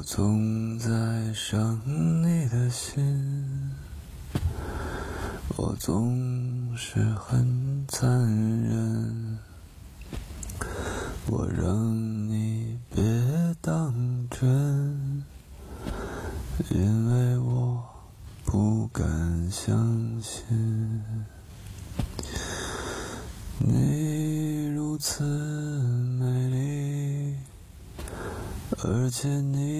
我总在伤你的心，我总是很残忍，我让你别当真，因为我不敢相信你如此美丽，而且你